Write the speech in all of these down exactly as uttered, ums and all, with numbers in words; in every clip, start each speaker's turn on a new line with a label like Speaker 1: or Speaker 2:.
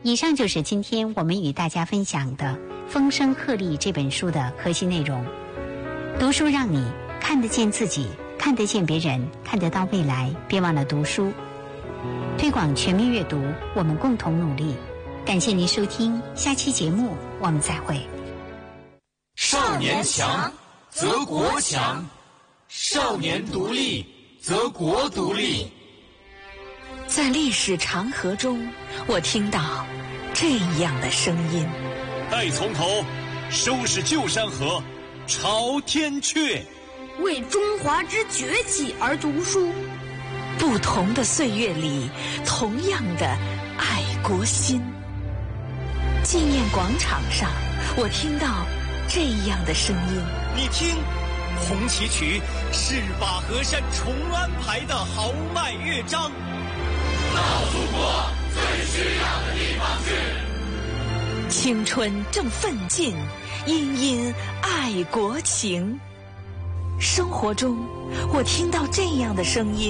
Speaker 1: 以上就是今天我们与大家分享的《风声鹤唳》这本书的核心内容。读书让你看得见自己，看得见别人，看得到未来。别忘了读书，推广全面阅读，我们共同努力。感谢您收听，下期节目我们再会。
Speaker 2: 少年强则国强，少年独立则国独立。
Speaker 3: 在历史长河中，我听到这样的声音：
Speaker 4: 待从头，收拾旧山河，朝天阙。
Speaker 5: 为中华之崛起而读书。
Speaker 3: 不同的岁月里，同样的爱国心。纪念广场上，我听到这样的声音：
Speaker 4: 你听，红旗曲是把河山重安排的豪迈乐章。
Speaker 2: 到祖国最需要的地方去。
Speaker 3: 青春正奋进，殷殷爱国情。生活中，我听到这样的声音：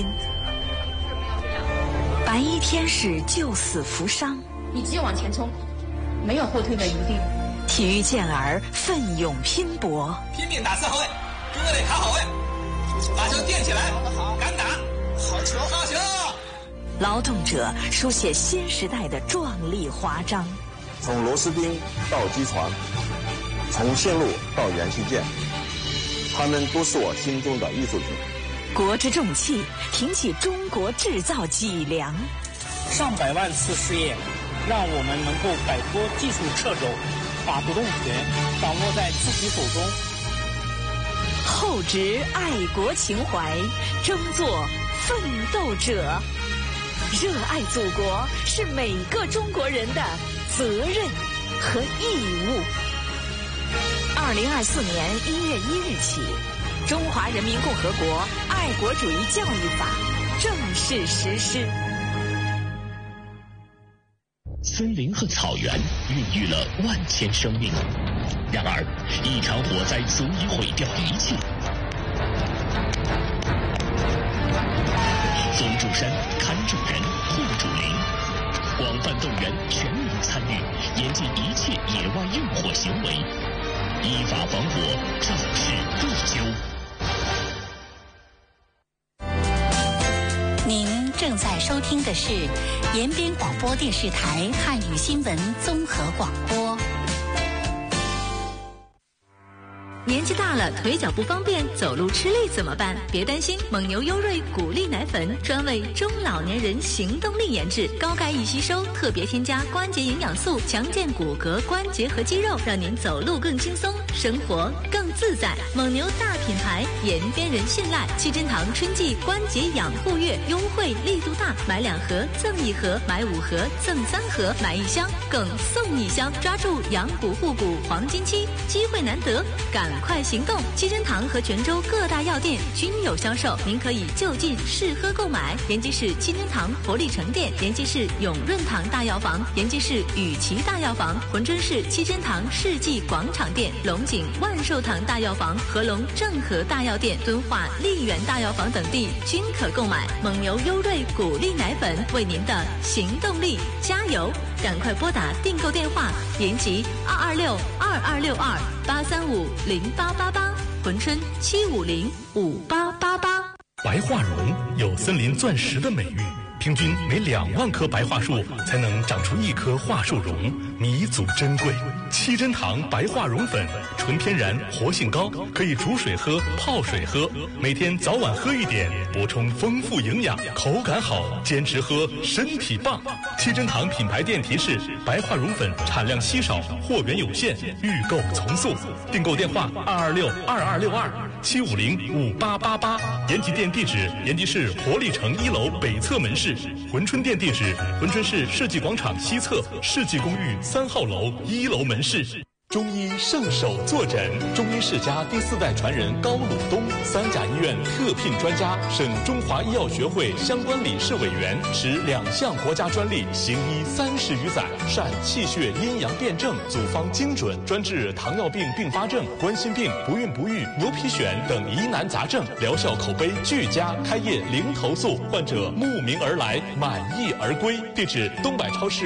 Speaker 3: 白衣天使救死扶伤，
Speaker 5: 你只有往前冲，没有后退的余地。
Speaker 3: 体育健儿奋勇拼搏，
Speaker 6: 拼命打四号位，哥得卡好位，把球垫起来，敢打，好球，好球！
Speaker 3: 劳动者书写新时代的壮丽华章。
Speaker 7: 从螺丝钉到机床，从线路到元器件，他们都是我心中的艺术品。
Speaker 3: 国之重器，挺起中国制造脊梁。
Speaker 8: 上百万次试验，让我们能够摆脱技术掣肘，把主动权掌握在自己手中。
Speaker 3: 厚植爱国情怀，争做奋斗者。热爱祖国是每个中国人的责任和义务。二零二四年一月一日起，《中华人民共和国爱国主义教育法》正式实施。
Speaker 9: 森林和草原孕育了万千生命，然而一场火灾足以毁掉一切。宗主山，看主人，护主林，广泛动员全民参与，严禁一切野外用火行为，依法防火，肇事必究。
Speaker 1: 您正在收听的是延边广播电视台汉语新闻综合广播。
Speaker 10: 年纪大了，腿脚不方便，走路吃力怎么办？别担心，蒙牛优瑞谷粒奶粉专为中老年人行动力研制，高钙易吸收，特别添加关节营养素，强健骨骼、关节和肌肉，让您走路更轻松，生活更自在。蒙牛大品牌，延边人信赖。七珍堂春季关节养护月优惠力度大，买两盒赠一盒，买五盒赠三盒，买一箱更送一箱，抓住养骨护骨黄金期，机会难得，赶快行动！七珍堂和泉州各大药店均有销售，您可以就近试喝购买。延吉市七珍堂活力城店，延吉市永润堂大药房，延吉市雨琦大药房，珲春市七珍堂世纪广场店，龙井万寿堂大药房，合龙正和大药店，敦化丽园大药房等地均可购买。蒙牛优瑞谷粒奶粉，为您的行动力加油！赶快拨打订购电话：延吉二二六二二六二八三五零八八八，珲春七五零五八八八。
Speaker 11: 白桦榕有森林钻石的美誉，平均每两万棵白桦树才能长出一棵桦树榕，弥足珍贵。七珍堂白桦榕粉，纯天然，活性高，可以煮水喝、泡水喝，每天早晚喝一点，补充丰富营养，口感好，坚持喝，身体棒。七珍堂品牌店提示：白桦榕粉产量稀少，货源有限，预购从速。订购电话：二二六二二六二七五零五八八八。延吉店地址：延吉市活力城一楼北侧门市。珲春店地址：珲春市世纪广场西侧世纪公寓三号楼一楼门市。中医圣手坐诊，中医世家第四代传人高鲁东，三甲医院特聘专家，省中华医药学会相关理事委员，持两项国家专利，行医三十余载，善气血阴阳辩证，组方精准，专治糖尿病并发症、冠心病、不孕不育、牛皮癣等疑难杂症，疗效口碑俱佳，开业零投诉，患者慕名而来，满意而归。地址：东百超市